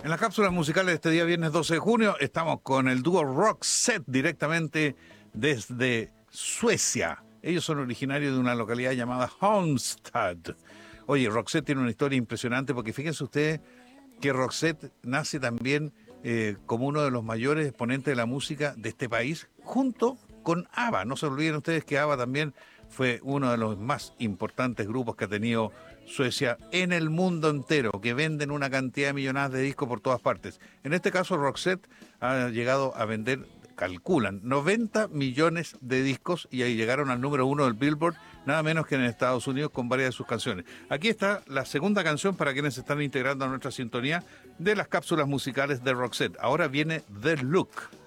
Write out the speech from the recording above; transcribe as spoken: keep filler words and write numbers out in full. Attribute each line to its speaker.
Speaker 1: En las cápsulas musicales de este día viernes doce de junio estamos con el dúo Roxette directamente desde Suecia. Ellos son originarios de una localidad llamada Halmstad. Oye, Roxette tiene una historia impresionante porque fíjense ustedes que Roxette nace también eh, como uno de los mayores exponentes de la música de este país, junto con ABBA. No se olviden ustedes que ABBA también fue uno de los más importantes grupos que ha tenido Suecia en el mundo entero, que venden una cantidad de millonadas de discos por todas partes. En este caso, Roxette ha llegado a vender, calculan, noventa millones de discos y ahí llegaron al número uno del Billboard, nada menos que en Estados Unidos con varias de sus canciones. Aquí está la segunda canción para quienes se están integrando a nuestra sintonía de las cápsulas musicales de Roxette. Ahora viene The Look.